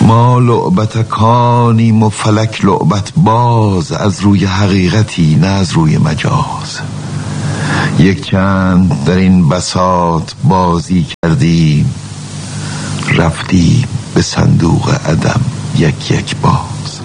ما لعبتکانیم و فلک لعبت باز، از روی حقیقتی نه از روی مجاز. یک چند در این بساط بازی کردیم، رفتیم به صندوق عدم یک یک باز.